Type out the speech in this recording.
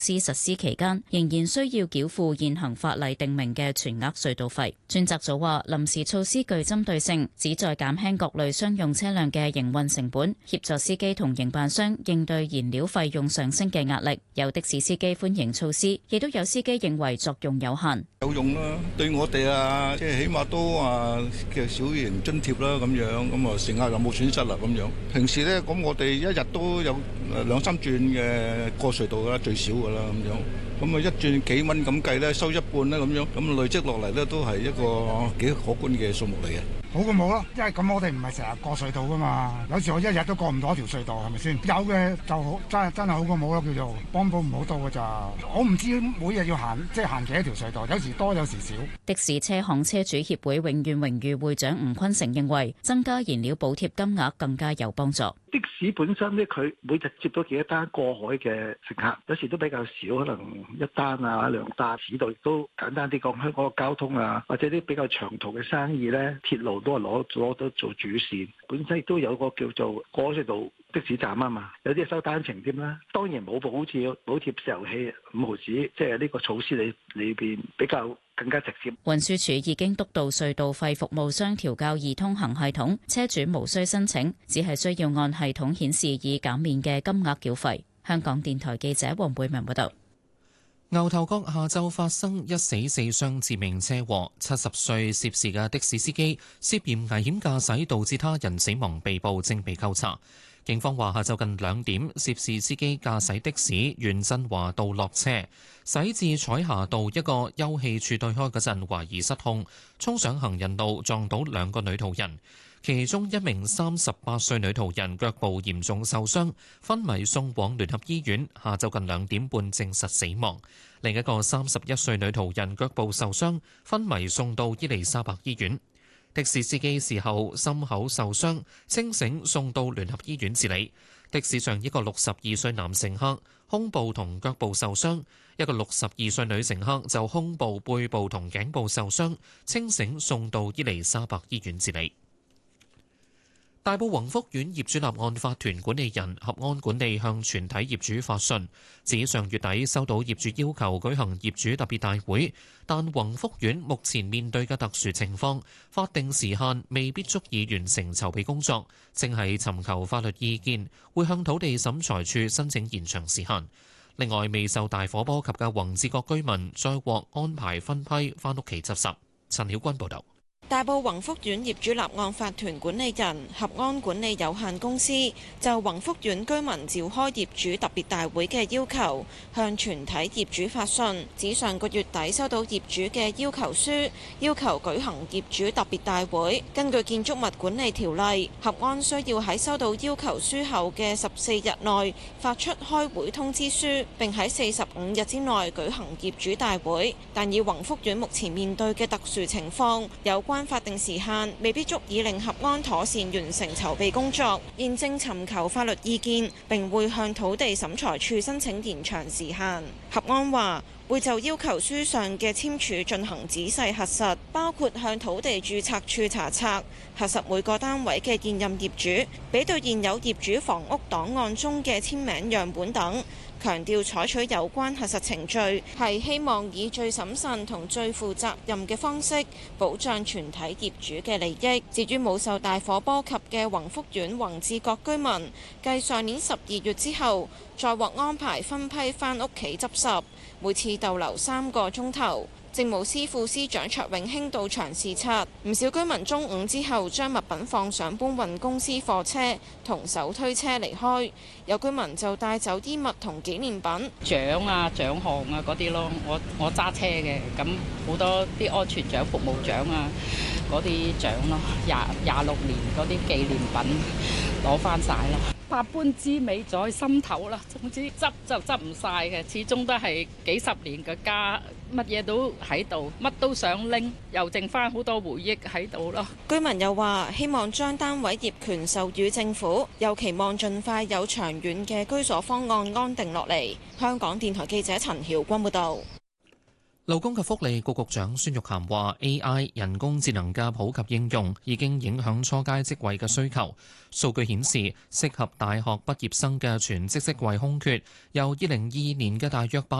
實施期間，仍然需要繳付現行法例定明嘅全額隧道費。專責組話，臨時措施具針對性，旨在減輕各類商用車輛嘅營運成本，協助司機同營辦商應對燃料費用上升嘅壓力。有的士司機歡迎措施，亦都有司機認為作用有限。 有用啦，對我哋啊，即係起碼都嘅小型津貼啦，咁樣乘客又冇損失啦，咁樣。平時咧，咁我哋一日都有2-3轉嘅過隧道啦，最少噶啦，咁樣。咁一轉幾蚊咁計咧，收一半啦，咁樣。咁累積落嚟咧，都係一個幾可觀嘅數目嚟嘅。 好過冇咯，因為咁我哋唔係成日過隧道噶嘛，有時我一日都過唔到一條隧道，係咪先？有嘅就好，真係好過冇咯，叫做幫補唔好到㗎咋。我唔知每日要行行幾多條隧道，有時多有時少。 的士車行車主協會永遠榮譽會長吳坤成認為，增加燃料補貼金額更加有幫助。 的士本身咧，佢每日接到幾多單過海嘅乘客，有時都比較少，可能1單啊2單。市道亦都簡單啲講，香港嘅交通啊，或者啲比較長途嘅生意咧，鐵路都係攞到做主線。本身亦都有個叫做過隧道的士站啊嘛，有啲收單程添啦。當然冇好似補貼石油氣5毫子，即係呢個措施裏邊比較更加直接。 運輸署已經督導隧道費服務商調校易通行系統，車主無需申請，只係需要按系統顯示已減免嘅金額繳費。香港電台記者黃貝文報道。 牛頭角下晝發生1死4傷致命車禍，70歲涉事嘅的士司機涉嫌危險駕駛導致他人死亡被捕，正被扣查。警方話下晝近2點，涉事司機駕駛的士沿振華道落車，駛至彩霞道一個休憩處對開嗰陣，懷疑失控，衝上行人路撞到2個女途人。其中一名38歲女途人腳部嚴重受傷，昏迷送往聯合醫院，下晝近2點半證實死亡。另一個31歲女途人腳部受傷，昏迷送到伊利沙伯醫院。的士司機事後心口受傷，清醒送到聯合醫院治理。的士上一個62歲男乘客胸部同腳部受傷，一個62歲女乘客就胸部、背部同頸部受傷，清醒送到伊利沙伯醫院治理。大埔宏福苑業主立案法團管理人合安管理向全體業主發信，指上月底收到業主要求舉行業主特別大會，但宏福苑目前面對嘅特殊情況，法定時限未必足以完成籌備工作，正係尋求法律意見，會向土地審裁處申請延長時限。另外，未受大火波及嘅宏志閣居民再獲安排分批返屋企執拾。陳曉君報導。 大埔宏福苑業主立案法團管理人合安管理有限公司就宏福苑居民召開業主特別大會嘅要求，向全體業主發信，指上個月底收到業主嘅要求書，要求舉行業主特別大會。根據建築物管理條例，合安需要喺收到要求書後嘅14日內發出開會通知書，並喺45日之內舉行業主大會。但以宏福苑目前面對嘅特殊情況，有關法定時限未必足以令合安妥善完成籌備工作，現正尋求法律意見，並會向土地審裁處申請延長時限。合安話會就要求書上嘅簽署進行仔細核實，包括向土地註冊處查冊，核實每個單位嘅現任業主，比對現有業主房屋檔案中嘅簽名樣本等。強調採取有關核實程序係希望以最審慎同最負責任嘅方式保障全體業主嘅利益。至於冇受大火波及嘅宏福苑宏志閣居民，繼上年12月之後，再獲安排分批返屋企執拾，每次逗留3個鐘頭。政務司副司長卓永興到場視察，唔少居民中午之後將物品放上搬運公司貨車同手推車離開，有居民就帶走衣物同紀念品、 獎啊、獎項啊嗰啲咯。我揸車嘅，咁好多啲安全獎、服務獎啊嗰啲獎咯，26年嗰啲紀念品攞翻晒啦。百般滋味在心頭啦，總之執就執唔晒嘅，始終都係幾十年嘅家，乜嘢都喺度，乜都想拎，又剩翻好多回憶喺度咯。 居民又話希望將單位業權授予政府，又期望盡快有長遠嘅居所方案安定落嚟。香港電台記者陳曉君報導。 勞工及福利局局長孫玉菡話 ：AI 人工智能嘅普及應用已經影響初階職位嘅需求。數據顯示，適合大學畢業生嘅全職職位空缺由2022年嘅大約